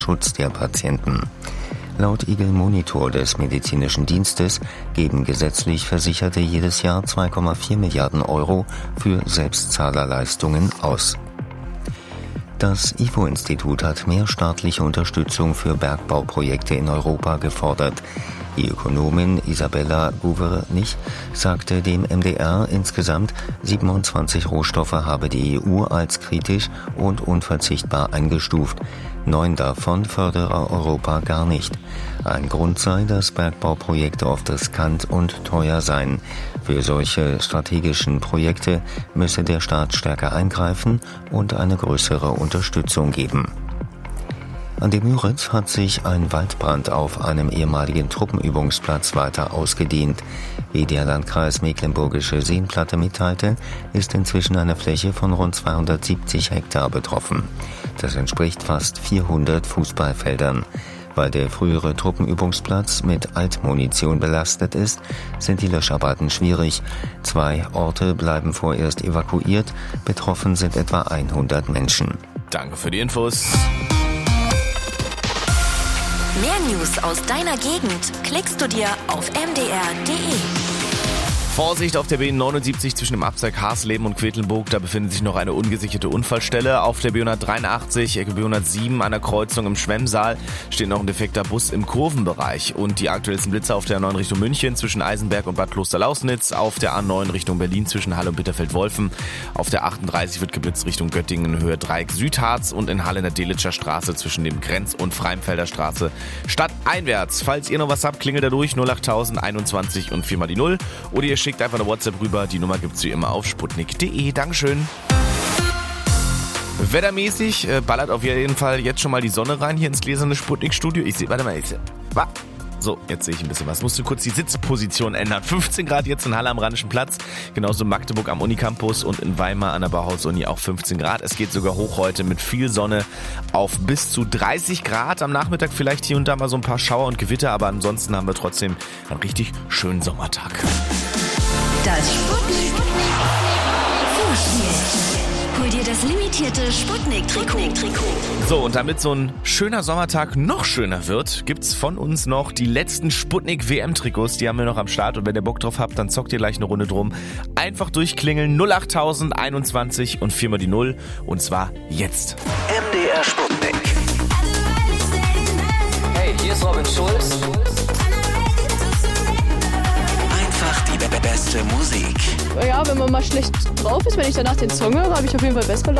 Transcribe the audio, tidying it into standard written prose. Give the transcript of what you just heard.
Schutz der Patienten. Laut Eagle Monitor des Medizinischen Dienstes geben gesetzlich Versicherte jedes Jahr 2,4 Milliarden Euro für Selbstzahlerleistungen aus. Das IFO-Institut hat mehr staatliche Unterstützung für Bergbauprojekte in Europa gefordert. Die Ökonomin Isabella Guvernich sagte dem MDR, insgesamt 27 Rohstoffe habe die EU als kritisch und unverzichtbar eingestuft. 9 davon fördere Europa gar nicht. Ein Grund sei, dass Bergbauprojekte oft riskant und teuer seien. Für solche strategischen Projekte müsse der Staat stärker eingreifen und eine größere Unterstützung geben. An der Müritz hat sich ein Waldbrand auf einem ehemaligen Truppenübungsplatz weiter ausgedehnt. Wie der Landkreis Mecklenburgische Seenplatte mitteilte, ist inzwischen eine Fläche von rund 270 Hektar betroffen. Das entspricht fast 400 Fußballfeldern. Weil der frühere Truppenübungsplatz mit Altmunition belastet ist, sind die Löscharbeiten schwierig. 2 Orte bleiben vorerst evakuiert. Betroffen sind etwa 100 Menschen. Danke für die Infos. Mehr News aus deiner Gegend klickst du dir auf mdr.de. Vorsicht auf der B79 zwischen dem Abzweig Hasleben und Quedlinburg, da befindet sich noch eine ungesicherte Unfallstelle. Auf der B183, Ecke B107 an der Kreuzung im Schwemmsaal steht noch ein defekter Bus im Kurvenbereich. Und die aktuellsten Blitzer auf der A9 Richtung München zwischen Eisenberg und Bad Klosterlausnitz, auf der A9 Richtung Berlin zwischen Halle und Bitterfeld-Wolfen, auf der 38 wird geblitzt Richtung Göttingen Höhe Dreieck Südharz und in Halle in der Delitscher Straße zwischen dem Grenz- und Freimfelder Straße stadteinwärts. Falls ihr noch was habt, klingelt da durch 08000 21 und 4 mal die 0 oder ihr schickt einfach eine WhatsApp rüber. Die Nummer gibt's wie immer auf sputnik.de. Dankeschön. Wettermäßig ballert auf jeden Fall jetzt schon mal die Sonne rein hier ins gläserne Sputnik-Studio. So, jetzt sehe ich ein bisschen was. Musst du kurz die Sitzposition ändern. 15 Grad jetzt in Halle am Rheinischen Platz, genauso in Magdeburg am Unicampus und in Weimar an der Bauhaus-Uni auch 15 Grad. Es geht sogar hoch heute mit viel Sonne auf bis zu 30 Grad. Am Nachmittag vielleicht hier und da mal so ein paar Schauer und Gewitter, aber ansonsten haben wir trotzdem einen richtig schönen Sommertag. Das Sputnik Vorspiel. Hol dir das limitierte Sputnik-Trikot. So, und damit so ein schöner Sommertag noch schöner wird, gibt's von uns noch die letzten Sputnik-WM-Trikots. Die haben wir noch am Start. Und wenn ihr Bock drauf habt, dann zockt ihr gleich eine Runde drum. Einfach durchklingeln 08000 21 und 4 mal die 0. Und zwar jetzt. MDR Sputnik. Hey, hier ist Robin Schulz. Die beste Musik. Ja, wenn man mal schlecht drauf ist, wenn ich danach den Song höre, habe ich auf jeden Fall bessere Laune.